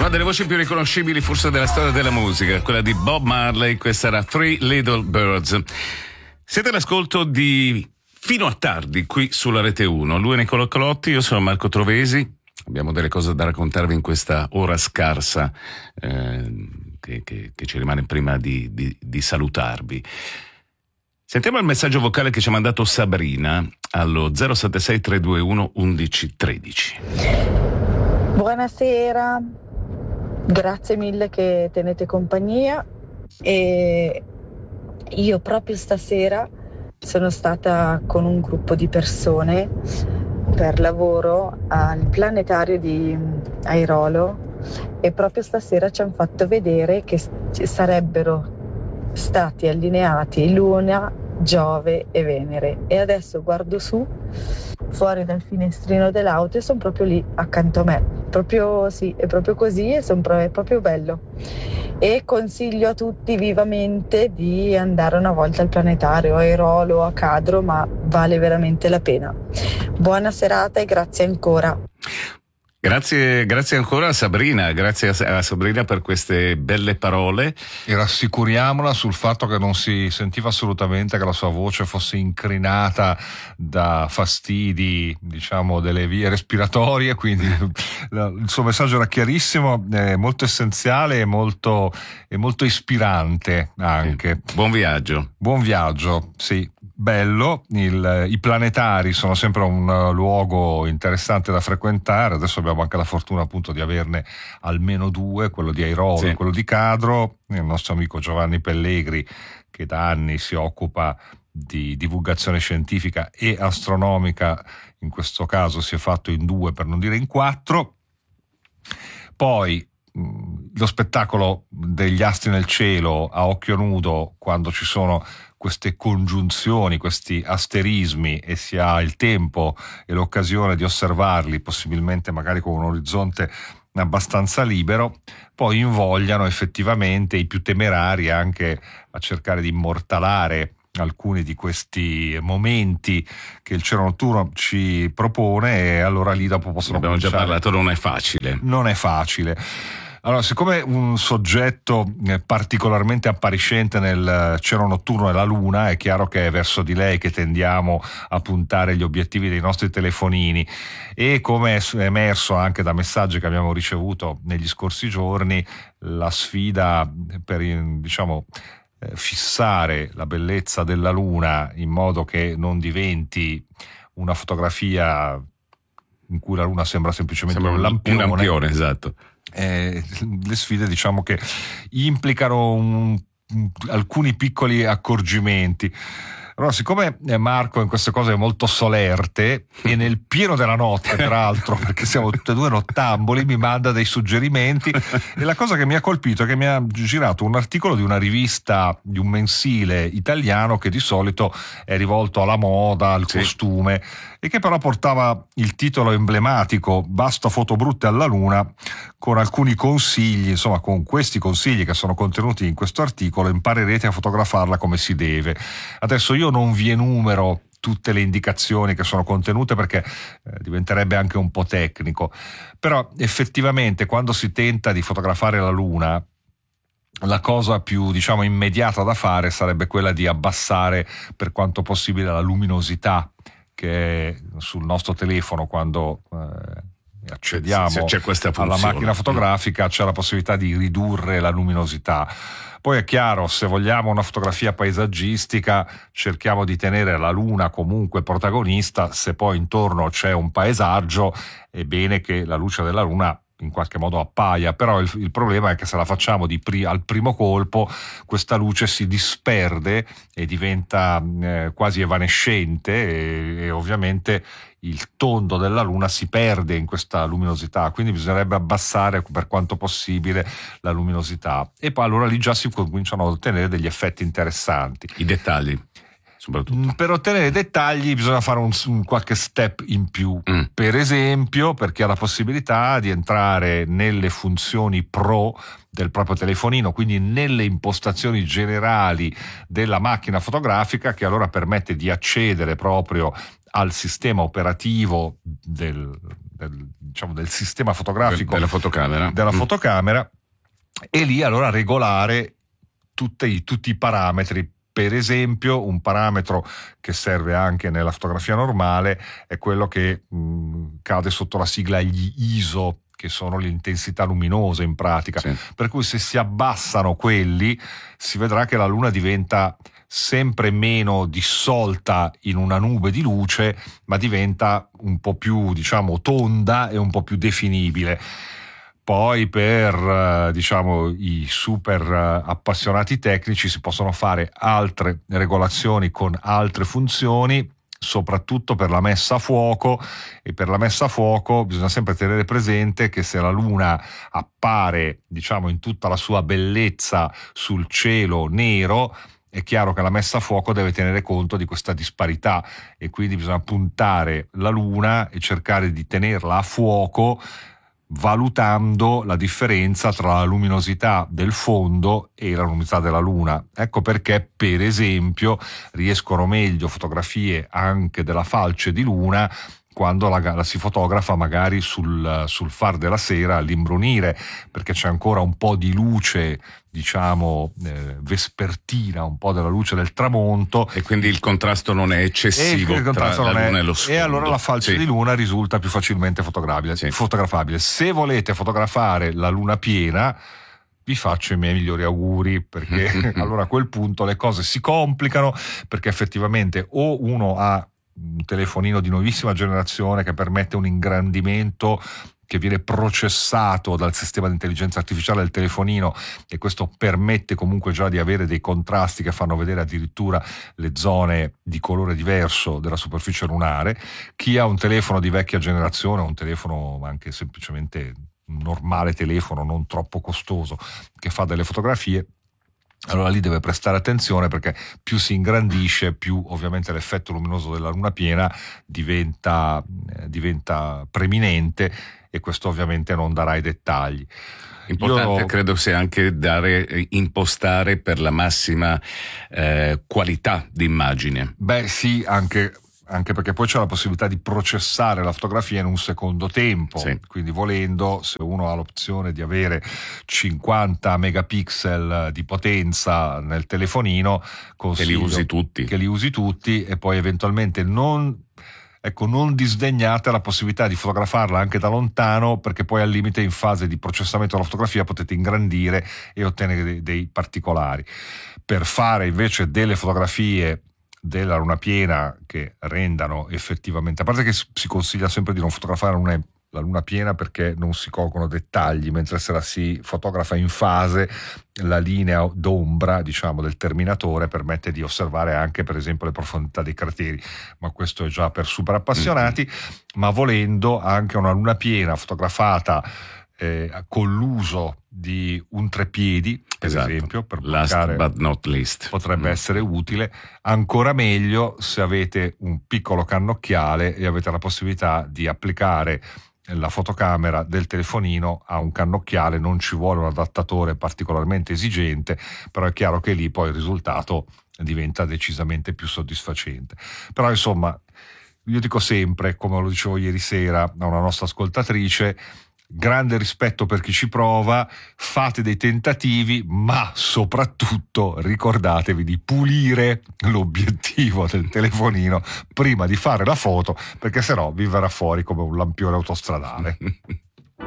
Una delle voci più riconoscibili forse della storia della musica, quella di Bob Marley. Questa era Three Little Birds. Siete all'ascolto di Fino a tardi qui sulla Rete 1. Lui è Nicola Colotti, io sono Marco Trovesi. Abbiamo delle cose da raccontarvi in questa ora scarsa che ci rimane prima di salutarvi. Sentiamo il messaggio vocale che ci ha mandato Sabrina allo 076 321 1113. Buonasera, grazie mille che tenete compagnia. E io proprio stasera sono stata con un gruppo di persone per lavoro al planetario di Airolo e proprio stasera ci hanno fatto vedere che sarebbero stati allineati Luna, Giove e Venere, e adesso guardo su fuori dal finestrino dell'auto e sono proprio lì accanto a me. Proprio sì, è proprio così e è proprio bello. E consiglio a tutti vivamente di andare una volta al planetario, a Airolo, a Cadro, ma vale veramente la pena. Buona serata e grazie ancora. Grazie ancora a Sabrina, grazie a Sabrina per queste belle parole. E rassicuriamola sul fatto che non si sentiva assolutamente che la sua voce fosse incrinata da fastidi, diciamo, delle vie respiratorie, quindi il suo messaggio era chiarissimo, molto essenziale e molto ispirante anche. Buon viaggio, sì. Bello, i planetari sono sempre un luogo interessante da frequentare. Adesso abbiamo anche la fortuna appunto di averne almeno due, quello di Airolo e quello di Cadro. Il nostro amico Giovanni Pellegri, che da anni si occupa di divulgazione scientifica e astronomica, in questo caso si è fatto in due per non dire in quattro. Poi lo spettacolo degli astri nel cielo a occhio nudo, quando ci sono queste congiunzioni, questi asterismi e si ha il tempo e l'occasione di osservarli, possibilmente magari con un orizzonte abbastanza libero, poi invogliano effettivamente i più temerari anche a cercare di immortalare alcuni di questi momenti che il cielo notturno ci propone, e allora lì dopo possono abbiamo cominciare. già parlato, non è facile. Allora, siccome un soggetto particolarmente appariscente nel cielo notturno è la Luna, è chiaro che è verso di lei che tendiamo a puntare gli obiettivi dei nostri telefonini, e come è emerso anche da messaggi che abbiamo ricevuto negli scorsi giorni, la sfida per, diciamo, fissare la bellezza della Luna in modo che non diventi una fotografia in cui la Luna sembra semplicemente un lampione, esatto. Le sfide, diciamo, che implicano alcuni piccoli accorgimenti. Allora, siccome Marco in queste cose è molto solerte e nel pieno della notte, peraltro, perché siamo tutti e due nottamboli, mi manda dei suggerimenti, e la cosa che mi ha colpito è che mi ha girato un articolo di una rivista, di un mensile italiano che di solito è rivolto alla moda, al costume, e che però portava il titolo emblematico "Basta foto brutte alla Luna", con alcuni consigli. Insomma, con questi consigli che sono contenuti in questo articolo imparerete a fotografarla come si deve. Adesso io non vi enumero tutte le indicazioni che sono contenute perché diventerebbe anche un po' tecnico, però effettivamente quando si tenta di fotografare la Luna, la cosa più, diciamo, immediata da fare sarebbe quella di abbassare per quanto possibile la luminosità che è sul nostro telefono. Quando accediamo c'è questa alla funzione, macchina fotografica, c'è la possibilità di ridurre la luminosità. Poi è chiaro, se vogliamo una fotografia paesaggistica, cerchiamo di tenere la Luna comunque protagonista. Se poi intorno c'è un paesaggio, è bene che la luce della Luna in qualche modo appaia, però il problema è che se la facciamo al primo colpo, questa luce si disperde e diventa quasi evanescente, e ovviamente il tondo della Luna si perde in questa luminosità, quindi bisognerebbe abbassare per quanto possibile la luminosità, e poi allora lì già si cominciano ad ottenere degli effetti interessanti. I dettagli. Soprattutto. Per ottenere dettagli bisogna fare un qualche step in più. Per esempio, per chi ha la possibilità di entrare nelle funzioni pro del proprio telefonino, quindi nelle impostazioni generali della macchina fotografica, che allora permette di accedere proprio al sistema operativo del sistema fotografico della fotocamera, e lì allora regolare tutti i parametri. Per esempio, un parametro che serve anche nella fotografia normale è quello che cade sotto la sigla gli ISO, che sono l'intensità luminosa in pratica. Sì. Per cui se si abbassano quelli, si vedrà che la Luna diventa sempre meno dissolta in una nube di luce, ma diventa un po' più, tonda e un po' più definibile. Poi per i super appassionati tecnici si possono fare altre regolazioni con altre funzioni, soprattutto per la messa a fuoco, e per la messa a fuoco bisogna sempre tenere presente che se la Luna appare in tutta la sua bellezza sul cielo nero, è chiaro che la messa a fuoco deve tenere conto di questa disparità, e quindi bisogna puntare la Luna e cercare di tenerla a fuoco, valutando la differenza tra la luminosità del fondo e la luminosità della Luna. Ecco perché, per esempio, riescono meglio fotografie anche della falce di Luna quando la si fotografa magari sul far della sera all'imbrunire, perché c'è ancora un po' di luce vespertina, un po' della luce del tramonto, e quindi il contrasto non è eccessivo tra la Luna e lo sfondo, e allora la falce di Luna risulta più facilmente fotografabile. Se volete fotografare la Luna piena, vi faccio i miei migliori auguri, perché allora a quel punto le cose si complicano, perché effettivamente o uno ha un telefonino di nuovissima generazione che permette un ingrandimento che viene processato dal sistema di intelligenza artificiale del telefonino, e questo permette comunque già di avere dei contrasti che fanno vedere addirittura le zone di colore diverso della superficie lunare. Chi ha un telefono di vecchia generazione, un telefono anche semplicemente un normale telefono non troppo costoso che fa delle fotografie, allora lì deve prestare attenzione, perché più si ingrandisce, più ovviamente l'effetto luminoso della Luna piena diventa preminente, e questo ovviamente non darà i dettagli. Importante credo sia anche impostare per la massima qualità di immagine. Beh sì, anche perché poi c'è la possibilità di processare la fotografia in un secondo tempo, sì. Quindi volendo, se uno ha l'opzione di avere 50 megapixel di potenza nel telefonino, consiglio che li usi tutti, e poi eventualmente non disdegnate la possibilità di fotografarla anche da lontano, perché poi al limite in fase di processamento della fotografia potete ingrandire e ottenere dei particolari. Per fare invece delle fotografie della Luna piena che rendano effettivamente, a parte che si consiglia sempre di non fotografare la Luna piena perché non si colgono dettagli, mentre se la si fotografa in fase, la linea d'ombra del terminatore permette di osservare anche per esempio le profondità dei crateri, ma questo è già per super appassionati. Ma volendo anche una Luna piena fotografata con l'uso di un treppiedi, per esempio, per last but not least, potrebbe essere utile. Ancora meglio se avete un piccolo cannocchiale e avete la possibilità di applicare la fotocamera del telefonino a un cannocchiale. Non ci vuole un adattatore particolarmente esigente, però è chiaro che lì poi il risultato diventa decisamente più soddisfacente. Però insomma, io dico sempre, come lo dicevo ieri sera a una nostra ascoltatrice, grande rispetto per chi ci prova, fate dei tentativi, ma soprattutto ricordatevi di pulire l'obiettivo del telefonino prima di fare la foto, perché sennò vi verrà fuori come un lampione autostradale.